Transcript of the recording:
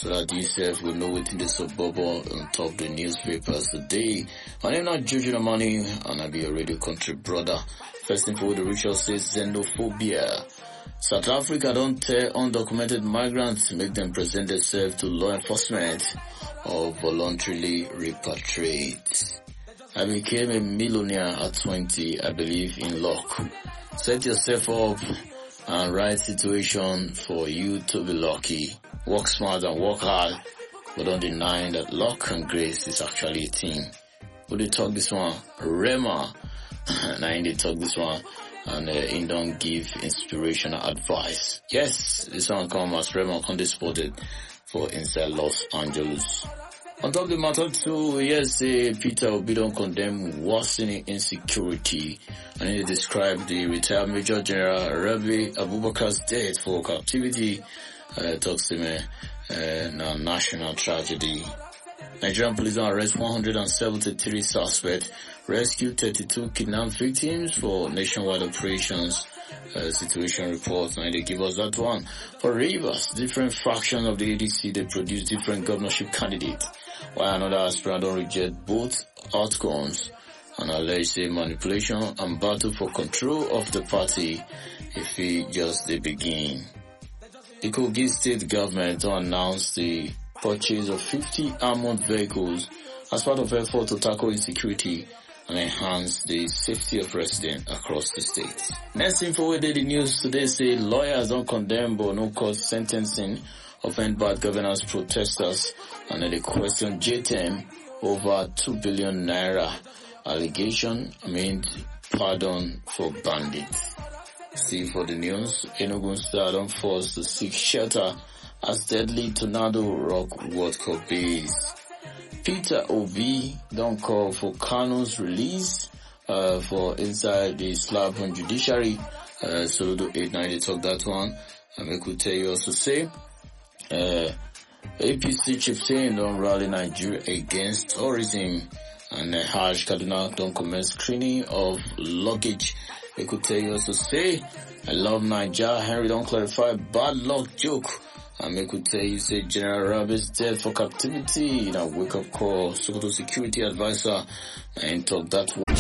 so that yourself will know within the suburb on top the newspapers today. My name is Jojo Money, and I'll be your radio country brother. First info, the ritual says xenophobia. South Africa don't tell undocumented migrants to make them present themselves to law enforcement or voluntarily repatriate. I became a millionaire at 20, I believe in luck. Set yourself up and right situation for you to be lucky. Work smart and work hard, but don't deny that luck and grace is actually a team. Who they talk this one? Rema. And I they talk this one. And he don't give inspirational advice. Yes, this one come as Rema can be spotted for inside Los Angeles. On top of the matter too, yes, Peter Obi don't condemn worsening insecurity, and he described the retired Major General Rabi Abubakar's death for captivity, talks him a national tragedy. Nigerian police arrest 173 suspects, rescue 32 kidnapped victims for nationwide operations. Situation reports, and they give us that one. For Rivers, different fractions of the ADC, they produce different governorship candidates, while another aspirant don't reject both outcomes and allege manipulation and battle for control of the party if it just the begin. The Kogi state government to announce the purchase of 50 armored vehicles as part of effort to tackle insecurity and enhance the safety of residents across the state. Next info we did the news today say lawyers don't condemn but no cause sentencing of end bad governance protesters, and then they question JTM over 2 billion naira allegation pardon for bandits. See for the news, Enugu Star don't force to seek shelter as deadly tornado rock World Cup base. Peter Obi don't call for Kanu's release for inside the slab on judiciary. Soludo 890 talk that one. And we could tell you also say APC chieftain don't rally Nigeria against tourism, and Hajj Kaduna don't commence screening of luggage. We could tell you also say I love Nigeria, Henry don't clarify bad luck joke. And we could tell you say General Rabi's death for captivity in a wake up call. Sokoto security advisor and talk that one.